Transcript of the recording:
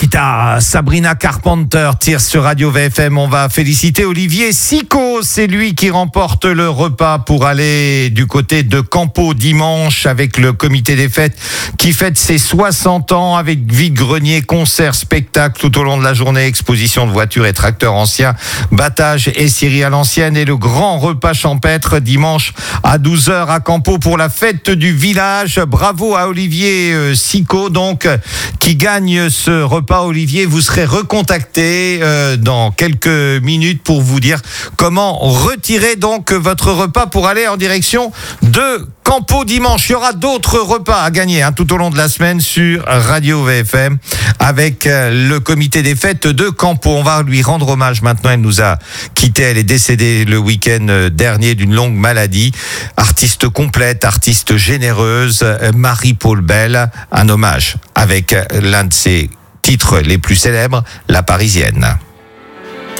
Chiquita, Sabrina Carpenter tire sur Radio VFM. On va féliciter Olivier Sico. C'est lui qui remporte le repas pour aller du côté de Campo dimanche avec le comité des fêtes qui fête ses 60 ans avec vide-grenier, concerts, spectacles tout au long de la journée, exposition de voitures et tracteurs anciens, battage et scierie à l'ancienne et le grand repas champêtre dimanche à 12h à Campo pour la fête du village. Bravo à Olivier Sico donc qui gagne ce repas. Olivier, vous serez recontacté dans quelques minutes pour vous dire comment retirer donc votre repas pour aller en direction de Campo dimanche. Il y aura d'autres repas à gagner tout au long de la semaine sur Radio VFM avec le comité des fêtes de Campo. On va lui rendre hommage maintenant. Elle nous a quitté. Elle est décédée le week-end dernier d'une longue maladie. Artiste complète, artiste généreuse, Marie-Paul Bell. Un hommage avec l'un de ses titres les plus célèbres, La Parisienne.